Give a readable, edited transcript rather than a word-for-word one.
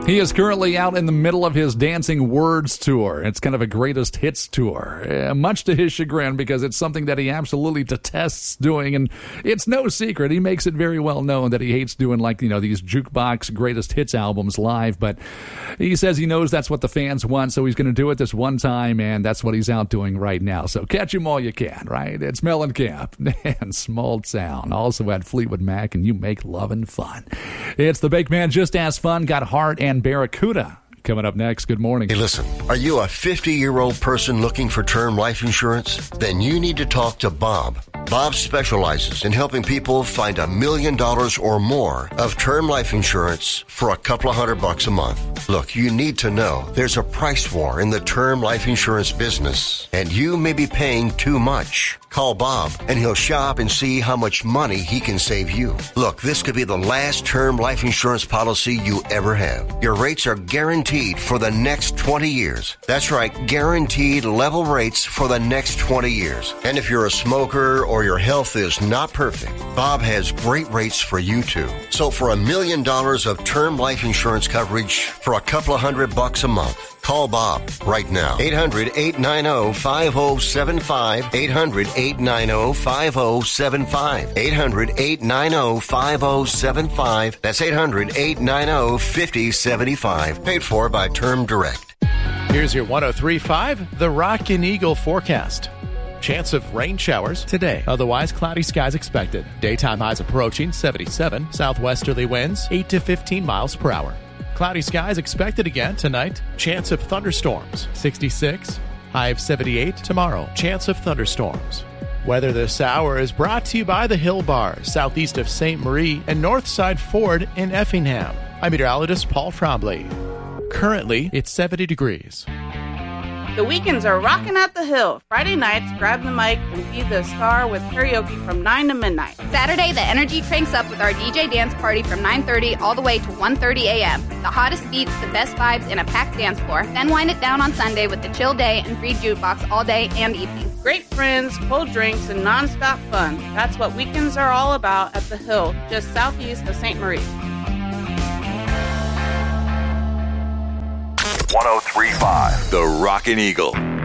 He is currently out in the middle of his Dancing Words tour. It's kind of a greatest hits tour, much to his chagrin because it's something that he absolutely detests doing, and it's no secret. He makes it very well known that he hates doing these jukebox greatest hits albums live, but he says he knows that's what the fans want, so he's going to do it this one time, and that's what he's out doing right now. So catch him all you can, right? It's Mellencamp and Small Town. Also at Fleetwood Mac, and You Make Lovin' Fun. It's the Big Man Just As Fun, got Heart and Barracuda coming up next. Good morning. Hey, listen, are you a 50-year-old person looking for term life insurance? Then you need to talk to Bob. Bob specializes in helping people find $1 million or more of term life insurance for a couple of $100 a month. Look, you need to know there's a price war in the term life insurance business, and you may be paying too much. Call Bob, and he'll shop and see how much money he can save you. Look, this could be the last term life insurance policy you ever have. Your rates are guaranteed for the next 20 years. That's right, guaranteed level rates for the next 20 years. And if you're a smoker or your health is not perfect, Bob has great rates for you too. So for $1 million of term life insurance coverage for a couple of $100 a month, call Bob right now. 800-890-5075. 800-890-5075. 800-890-5075. That's 800-890-5075. Paid for by Term Direct. Here's your 103.5, the Rockin' Eagle forecast. Chance of rain showers today. Otherwise, cloudy skies expected. Daytime highs approaching 77. Southwesterly winds 8 to 15 miles per hour. Cloudy skies expected again tonight. Chance of thunderstorms, 66. High of 78 tomorrow. Chance of thunderstorms. Weather this hour is brought to you by the Hill Bar, southeast of St. Marie, and Northside Ford in Effingham. I'm meteorologist Paul Trombley. Currently, it's 70 degrees. The weekends are rocking at the Hill. Friday nights, grab the mic and be the star with karaoke from 9 to midnight. Saturday, the energy cranks up with our DJ dance party from 9:30 all the way to 1:30 a.m. The hottest beats, the best vibes, and a packed dance floor. Then wind it down on Sunday with the chill day and free jukebox all day and evening. Great friends, cold drinks, and nonstop fun. That's what weekends are all about at the Hill, just southeast of St. Marie. 103.5, the Rockin' Eagle.